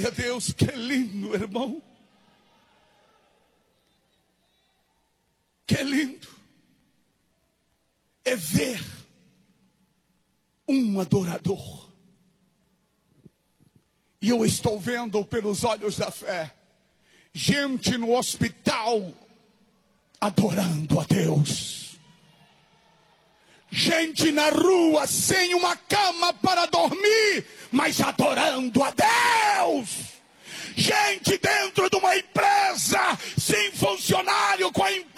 Glória a Deus, que lindo, irmão. Que lindo é ver um adorador. E eu estou vendo pelos olhos da fé gente no hospital adorando a Deus. Gente na rua sem uma cama para dormir, mas adorando a Deus. Gente dentro de uma empresa sem funcionário, com a empresa